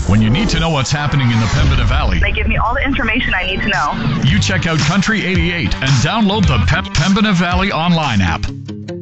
When you need to know what's happening in the Pembina Valley, They give me all the information I need to know. you check out Country 88 and download the Pembina Valley online app.